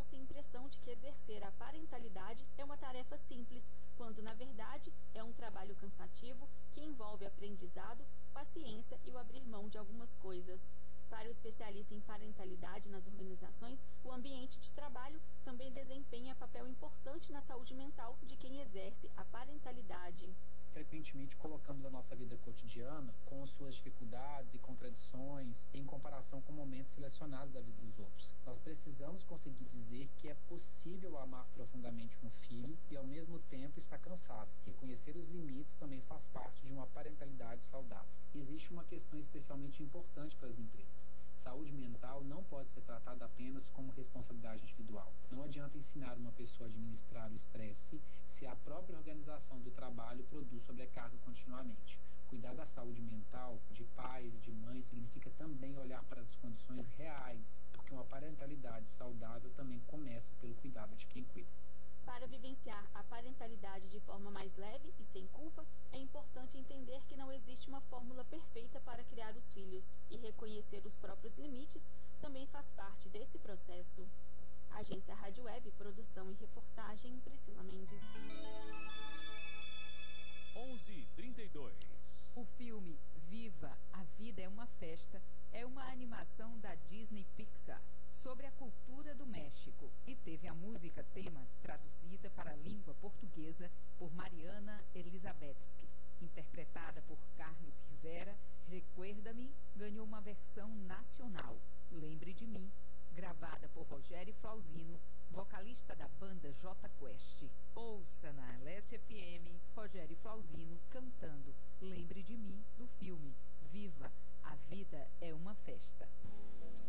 falsa impressão de que exercer a parentalidade é uma tarefa simples, quando na verdade é um trabalho cansativo que envolve aprendizado, paciência e o abrir mão de algumas coisas. Para o especialista em parentalidade nas organizações, o ambiente de trabalho também desempenha papel importante na saúde mental de quem exerce a parentalidade. Frequentemente colocamos a nossa vida cotidiana, com suas dificuldades e contradições, em comparação com momentos selecionados da vida dos outros. Nós precisamos conseguir dizer que é possível amar profundamente um filho e, ao mesmo tempo, estar cansado. Reconhecer os limites também faz parte de uma parentalidade saudável. Existe uma questão especialmente importante para as empresas. Saúde mental não pode ser tratada apenas como responsabilidade individual. Não adianta ensinar uma pessoa a administrar o estresse se a própria organização do trabalho produz sobrecarga continuamente. Cuidar da saúde mental de pais e de mães significa também olhar para as condições reais, porque uma parentalidade saudável também começa pelo cuidado de quem cuida. Para vivenciar a parentalidade de forma mais leve e sem culpa, é importante entender que não existe uma fórmula perfeita para criar os filhos, e reconhecer os próprios limites também faz parte desse processo. Agência Rádio Web, produção e reportagem, Priscila Mendes. 11h32. O filme Viva, a Vida é uma Festa é uma animação da Disney Pixar sobre a cultura do México e teve a música tema traduzida para a língua portuguesa por Mariana Elizabetsky. Interpretada por Carlos Rivera, Recuerda-me ganhou uma versão nacional, Lembre de Mim, gravada por Rogério Flauzino, vocalista da banda J Quest. Ouça na Alessia FM Rogério Flauzino cantando Lembre de Mim do filme Viva, a Vida é uma Festa.